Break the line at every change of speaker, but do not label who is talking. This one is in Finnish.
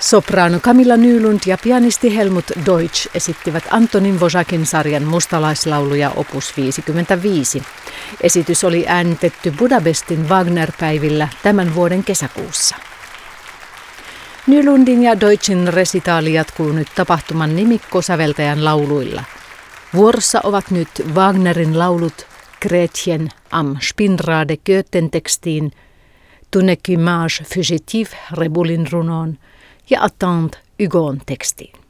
Sopraano Camilla Nylund ja pianisti Helmut Deutsch esittivät Antonin Dvořákin sarjan mustalaislauluja opus 55. Esitys oli äänitetty Budapestin Wagner-päivillä tämän vuoden kesäkuussa. Nylundin ja Deutschin resitaali jatkuu nyt tapahtuman nimikkosäveltäjän lauluilla. Vuorossa ovat nyt Wagnerin laulut Gretchen am Spinnrade Goethen-tekstiin, Ton équipage fugitif Rebulin runoon ja Attente Hugon tekstiin.